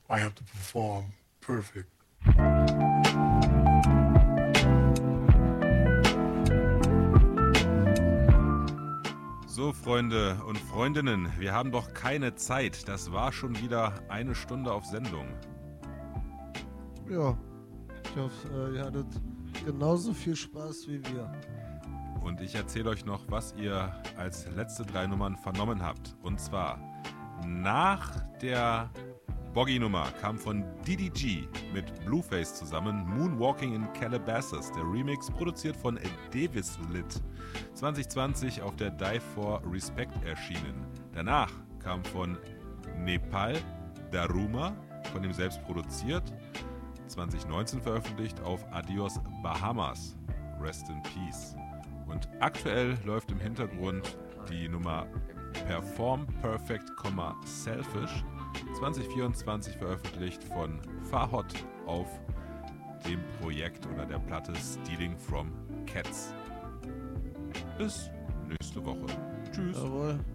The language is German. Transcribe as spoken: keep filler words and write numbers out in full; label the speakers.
Speaker 1: I have to perform perfect.
Speaker 2: So, Freunde und Freundinnen, wir haben doch keine Zeit. Das war schon wieder eine Stunde auf Sendung.
Speaker 3: Ja, ich hoffe, ihr hattet genauso viel Spaß wie wir.
Speaker 2: Und ich erzähle euch noch, was ihr als letzte drei Nummern vernommen habt. Und zwar nach der Boggy-Nummer kam von D D G mit Blueface zusammen Moonwalking in Calabasas. Der Remix produziert von Davis Lit. zwanzig zwanzig auf der Die for Respect erschienen. Danach kam von Nepal Daruma, von ihm selbst produziert. zwanzig neunzehn veröffentlicht auf Adios Bahamas. Rest in Peace. Und aktuell läuft im Hintergrund die Nummer Perform Perfect, Selfish. zwanzig vierundzwanzig veröffentlicht von Fahot auf dem Projekt oder der Platte Stealing from Cats. Bis nächste Woche. Tschüss.
Speaker 3: Jawohl.